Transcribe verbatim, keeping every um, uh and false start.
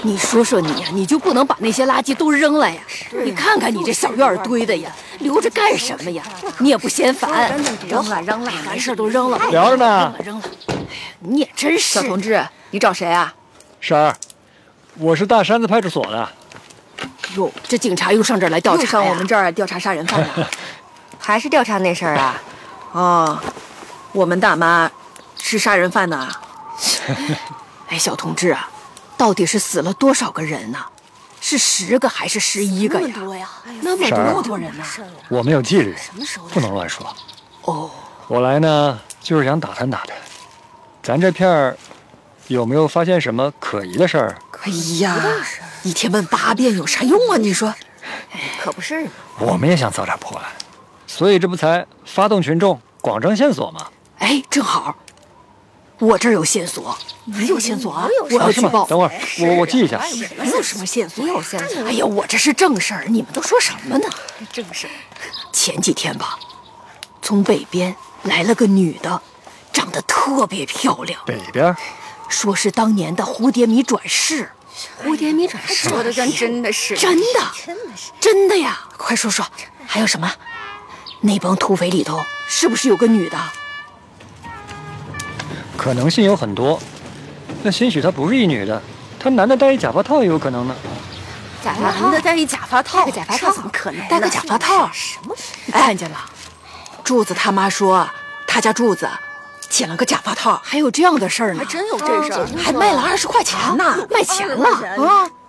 你说说你呀，你就不能把那些垃圾都扔了呀？你看看你这小院堆的呀，留着干什么呀？你也不嫌烦？ 扔了扔了， 完事都扔了， 聊着呢。 扔了扔了。你也真是。 小同志，你找谁啊？ 婶儿，我是大山子派出所的。 哟，这警察又上这儿来调查呀？ 又上我们这儿调查杀人犯了， 还是调查那事儿啊？ 哦，我们大妈是杀人犯呢。 哎，小同志啊，到底是死了多少个人呢？是十个还是十一个呀？ 那么多呀！ 那么多多人呢？ 我们有纪律，不能乱说。 哦， 我来呢，就是想打探打探，咱这片儿有没有发现什么可疑的事儿？ 哎呀，一天问八遍有啥用啊？你说， 可不是嘛。 我们也想早点破案，所以这不才发动群众，广征线索吗？ 哎，正好，我这儿有线索。你有线索啊？我要啊是吗？ 举报。 等会儿，我我记一下。 没有什么线索， 没有线索。 哎呀，我这是正事儿，你们都说什么呢？ 正事。 前几天吧，从北边来了个女的，长得特别漂亮。 北边， 说是当年的蝴蝶米转世。 蝴蝶米转世，说的跟真的是。 真的， 真的是真的呀！快说说，还有什么？那帮土匪里头是不是有个女的？ 可能性有很多，那兴许她不是一女的，她男的戴一假发套也有可能呢。 假发套， 男的戴一假发套， 戴个假发套这怎么可能呢？ 戴个假发套？ 什么？ 看见了？ 柱子他妈说，他家柱子捡了个假发套， 还有这样的事儿呢？ 还真有这事儿， 还卖了二十块钱呢，卖钱了啊！